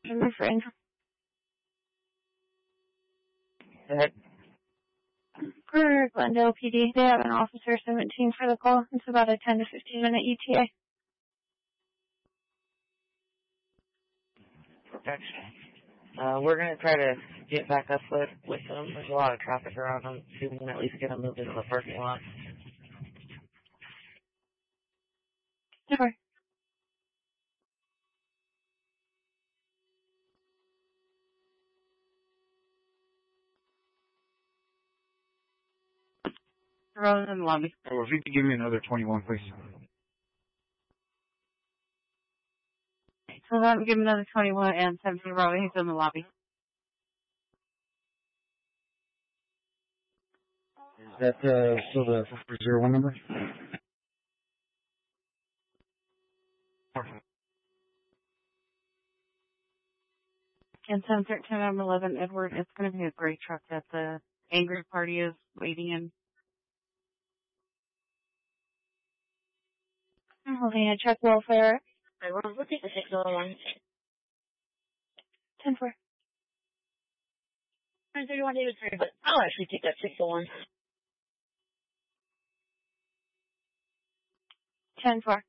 Move for Angel. Go ahead. For Glendale PD, they have an officer 17 for the call. It's about a 10 to 15 minute ETA. Perfect. We're going to try to get back up with them. There's a lot of traffic around them. See if we can at least get them moved into the parking lot. Sure. Rolling in the lobby. Oh, if you could give me another 21, please. So let me give him another 21 and 17 Rolling. He's in the lobby. Is that still the 401 number? And 713 and 11 Edward, it's going to be a great truck that the angry party is waiting in. I'm holding a check welfare. We'll take the 601. 10-4. 931 David, sorry, but I'll actually take that 601. 10-4.